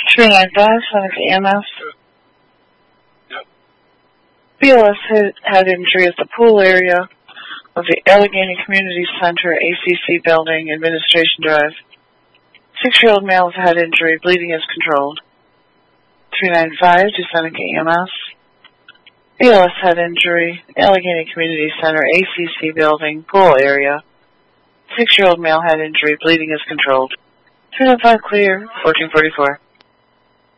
395, Seneca EMS. Yep. BLS had injury at the pool area of the Allegheny Community Center ACC building, Administration Drive. 6-year-old male with head injury, bleeding is controlled. 395 to Seneca EMS. BLS head injury, Allegheny Community Center ACC building, pool area. 6-year-old male head injury, bleeding is controlled. 395 clear, 1444.